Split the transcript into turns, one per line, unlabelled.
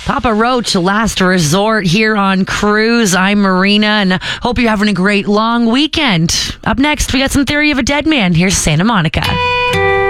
Papa Roach, Last Resort here on Cruise. I'm Marina, and hope you're having a great long weekend. Up next, we got some Theory of a Dead Man. Here's Santa Monica.